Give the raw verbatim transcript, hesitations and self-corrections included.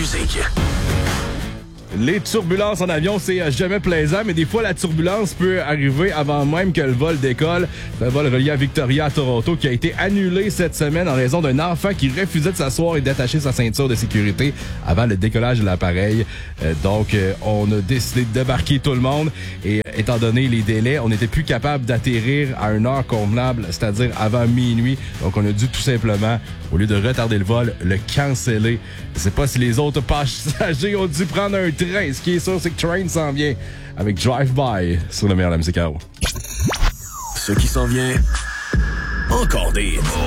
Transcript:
musique. Les turbulences en avion, c'est jamais plaisant, mais des fois, la turbulence peut arriver avant même que le vol décolle. C'est un vol relié à Victoria à Toronto qui a été annulé cette semaine en raison d'un enfant qui refusait de s'asseoir et d'attacher sa ceinture de sécurité avant le décollage de l'appareil. Euh, donc, euh, on a décidé de débarquer tout le monde et euh, étant donné les délais, on n'était plus capable d'atterrir à une heure convenable, c'est-à-dire avant minuit. Donc, on a dû tout simplement, au lieu de retarder le vol, le canceller. Je sais pas si les autres passagers ont dû prendre un train. Ce qui est sûr, c'est que Train s'en vient avec Drive-By sur le meilleur de la musique à eau. Ce qui s'en vient, encore des